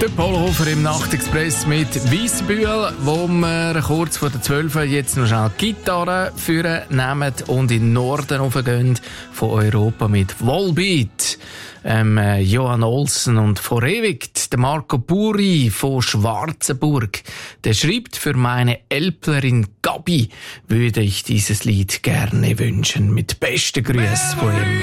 Der Polhofer im Nachtexpress mit Weissbühl, wo wir kurz vor der 12 jetzt noch schnell die Gitarre führen nehmen und in den Norden raufgehen von Europa mit Volbeat. Johan Olsen und vor ewig der Marco Buri von Schwarzenburg. Der schreibt: Für meine Elplerin Gabi würde ich dieses Lied gerne wünschen. Mit besten Grüßen von ihm.